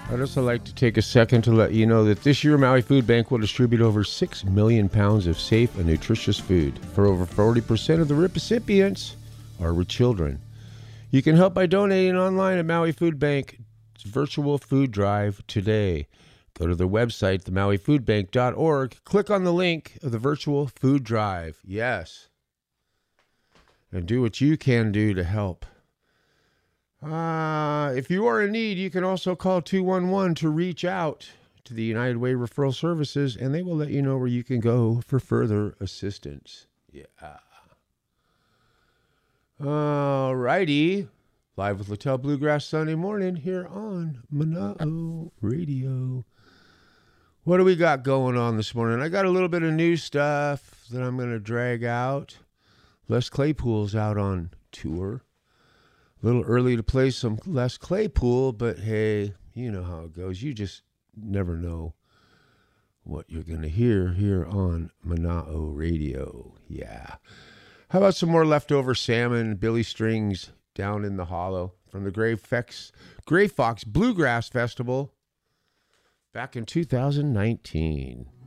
I'd also like to take a second to let you know that this year Maui Food Bank will distribute over 6 million pounds of safe and nutritious food. For over 40% of the recipients are children. You can help by donating online at Maui Food Bank's virtual food drive today. Go to their website, themauifoodbank.org. Click on the link of the virtual food drive. Yes. And do what you can do to help. If you are in need, you can also call 211 to reach out to the United Way Referral Services, and they will let you know where you can go for further assistance. Yeah. All righty. Live with Littell Bluegrass Sunday morning here on Mana'o Radio. What do we got going on this morning? I got a little bit of new stuff that I'm going to drag out. Les Claypool's out on tour. A little early to play some Les Claypool, but hey, you know how it goes. You just never know what you're going to hear here on Mana'o Radio. Yeah. How about some more leftover salmon, Billy Strings, Down in the Hollow from the Gray Fox Bluegrass Festival back in 2019.